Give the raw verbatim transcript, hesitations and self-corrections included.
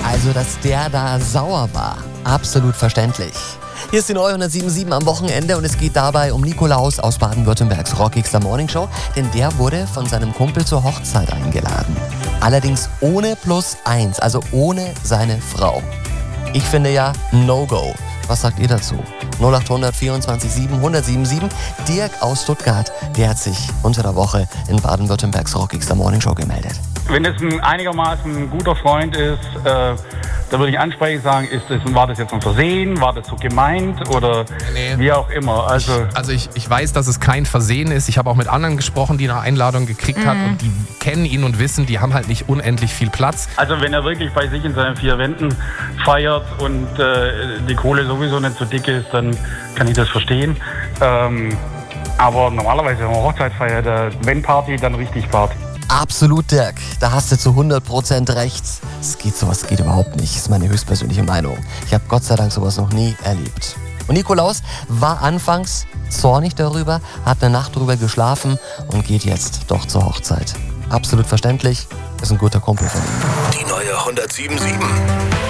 Also, dass der da sauer war, absolut verständlich. Hier ist die neue hundertsieben Komma sieben am Wochenende und es geht dabei um Nikolaus aus Baden-Württembergs rockigster Morningshow, denn der wurde von seinem Kumpel zur Hochzeit eingeladen. Allerdings ohne Plus eins, also ohne seine Frau. Ich finde ja No-Go. Was sagt ihr dazu? null acht hundert vierundzwanzig sieben hundertsieben sieben. Dirk aus Stuttgart, der hat sich unter der Woche in Baden-Württembergs rockigster Morningshow gemeldet. Wenn es ein einigermaßen ein guter Freund ist, äh, da würde ich ansprechend sagen, ist das, war das jetzt ein Versehen, war das so gemeint oder Nee. wie auch immer. Also, Ich, also ich, ich weiß, dass es kein Versehen ist. Ich habe auch mit anderen gesprochen, die eine Einladung gekriegt hat und die kennen ihn und wissen, die haben halt nicht unendlich viel Platz. also wenn er wirklich bei sich in seinen vier Wänden feiert und äh, die Kohle sowieso nicht so dick ist, dann kann ich das verstehen. Ähm, aber normalerweise, wenn man Hochzeit feiert, äh, wenn Party, dann richtig Party. Absolut, Dirk. Da hast du zu hundert Prozent recht. Es geht sowas geht überhaupt nicht. Das ist meine höchstpersönliche Meinung. Ich habe Gott sei Dank sowas noch nie erlebt. Und Nikolaus war anfangs zornig darüber, hat eine Nacht drüber geschlafen und geht jetzt doch zur Hochzeit. Absolut verständlich. Ist ein guter Kumpel von ihm. Die neue hundertsieben Komma sieben.